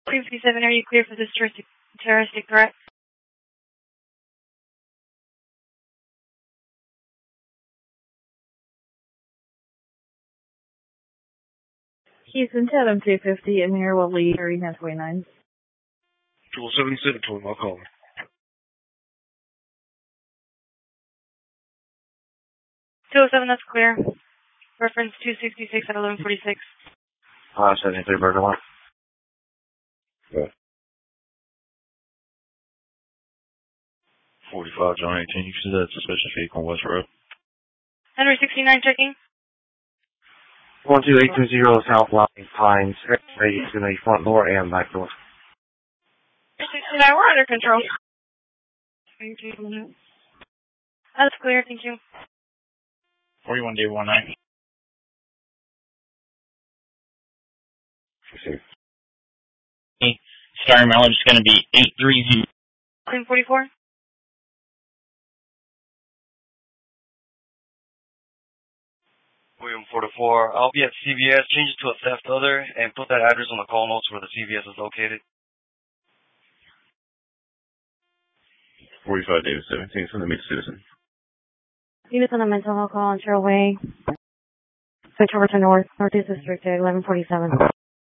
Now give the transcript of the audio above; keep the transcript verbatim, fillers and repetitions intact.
three fifty-seven, are you clear for this terroristic, terroristic threat? Houston, Chatham two fifty, Amir will lead Arena twenty-nine. Jewel seventy-seven, twenty, I'll call. two oh seven, that's clear. Reference two sixty-six at eleven forty-six. Uh, seventy-three, Burger One. Yeah. forty-five, John eighteen, you see that suspicious vehicle on West Road. Henry sixty-nine, checking. one two eight two zero South Line Pines, ready to the front door and back door. sixty-nine, we're under control. That's clear, thank you. forty-one D one nine. Starting mileage is going to be eight three zero. Clean forty-four. William forty-four. I'll be at C V S. Change it to a theft other and put that address on the call notes where the C V S is located. forty-five, David seventeen, send me to Citizen. Units on a mental health call on Trailway. Switch over to North, Northeast District at eleven forty-seven.